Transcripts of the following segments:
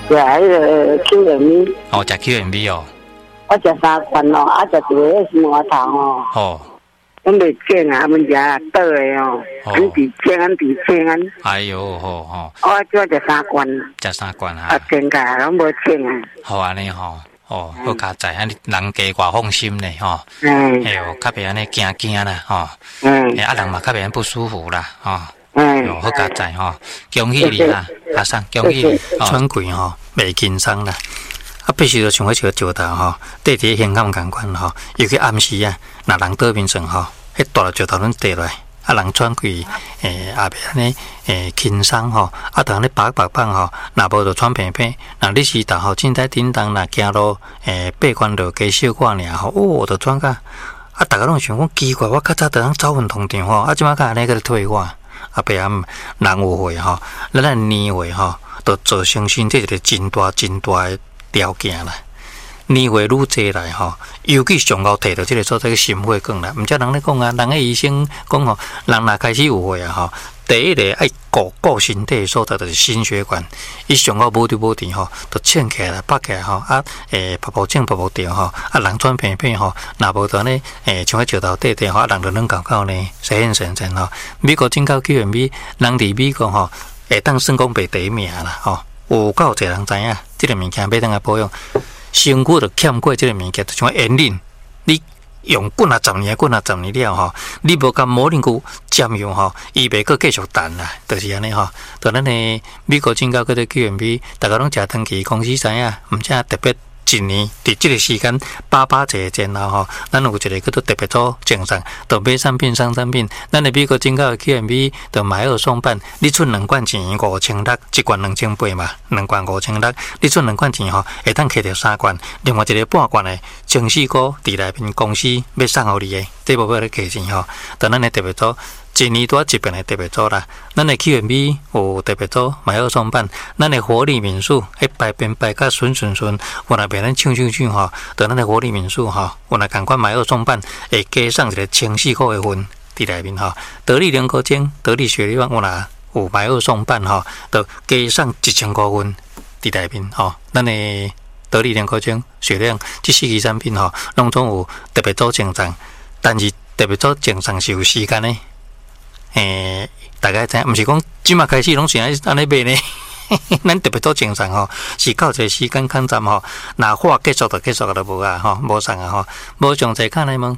食迄个 QMB。 哦，食 QMB 哦。 我食3罐哦，啊食一个是麻头哦。 哦。 我袂见啊，阮食倒的哦，安迪清安。 哎呦，吼。 我只食3罐。 食3罐啊。 啊，真假拢无清啊。 好安尼吼。哦，好加在，安尼人加偌放心咧吼。哎呦，较袂安尼惊啦吼。啊，人嘛较袂安不舒服啦吼。哟，好加在吼，恭喜你啦，阿生，恭喜你。喘气吼，袂轻松啦。啊，必须要像迄个石头吼，缀伫香港共款吼，尤其暗时啊，若人倒面床吼，迄大粒石头拢跌落来，啊，人喘气也袂安尼轻松吼，啊，着安尼白放吼，若无就喘平平。若你是头吼，凊彩叮当若行路8关路加小可尔吼，哦，着喘甲啊，逐个拢想讲奇怪，我较早着通走运动场吼，啊，即摆甲安尼个退我。啊，白暗人有会吼，咱年岁吼，着造成身体一个真大的条件啦。年岁愈济来吼，尤其上高摕到即个所在个心血管啦。毋则人咧讲啊，人个医生讲吼，人若开始有血啊吼，第一个爱顾身体所在就是心血管，伊上高无滴吼，着呛起来、拍起来吼，啊拍无正拍无调吼，啊人喘平平吼，若无着呢像个石头底吼，啊人着软搞搞呢，神吼。美国证交 QMB， 人伫美国吼，会当算讲排第一名啦吼，有够侪人知影，即个物件要当来保养。身躯就欠过即个物件，就像烟瘾，你用滚啊10年了吼，你无甲摩林骨占用吼，伊袂阁继续弹啦，就是安尼吼。就咱诶美国证交嗰个 QMB， 大家拢食长期公司知影，毋则特别。一年伫即个时间8个前后吼，咱有一个叫做特别组精神，就买产品送产品。咱的美国证交的 QMB 就买2送半，你出2罐钱5600，一罐2800嘛，2罐5600，你出2罐钱吼，会当摕到3罐，另外一个半罐的精细股伫内面公司要送互你的，这无要咧价钱吼。但咱的特别组。一年多一遍的特别组啦，咱的 QMB 有特别组买2送半，咱的活力民宿迄排便排甲顺，有若别咱唱吼，就咱的活力民宿吼，有若共款买2送半，会加上一个清洗块的粉伫内面吼，得力莲膏精、得力雪莉丸有若有买2送半吼，就加上1000块粉伫内面吼，咱的得力莲膏精、雪莉丸这4支产品吼，拢总有特别组精神，但是特别组精神是有时间的。大家知，毋是讲即马开始拢是安尼卖呢。咱特别做精神吼，是到一个时间抗战吼，若话结束就结束了无啊吼，无送啊吼，无详细看来问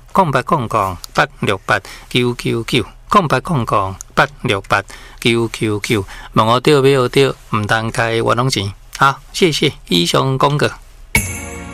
0800868999，0800868999，问我对买学对，毋通开冤枉钱。好，谢谢以上讲过。